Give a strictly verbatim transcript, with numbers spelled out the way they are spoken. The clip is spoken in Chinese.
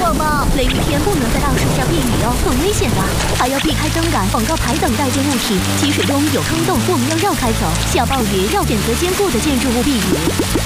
好吗？雷雨天不能在大树下避雨哦，很危险的，还要避开灯杆、广告牌等带尖物体。积水中有坑洞，我们要绕开走。下暴雨要选择坚固的建筑物避雨。